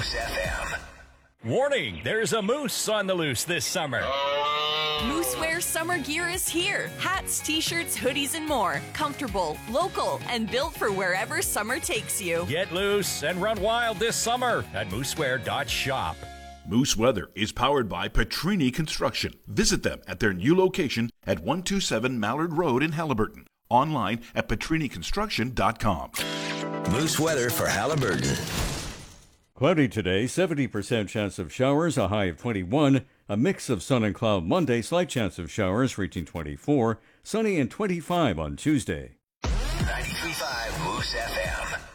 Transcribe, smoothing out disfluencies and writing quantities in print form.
Moose FM. Warning, there's a moose on the loose this summer. Moosewear summer gear is here. Hats, t-shirts, hoodies, and more. Comfortable, local, and built for wherever summer takes you. Get loose and run wild this summer at moosewear.shop. Moose Weather is powered by Petrini Construction. Visit them at their new location at 127 Mallard Road in Halliburton. Online at petriniconstruction.com. Moose weather for Halliburton. Cloudy today, 70% chance of showers, a high of 21. A mix of sun and cloud Monday, slight chance of showers reaching 24. Sunny and 25 on Tuesday. 93.5 Moose FM.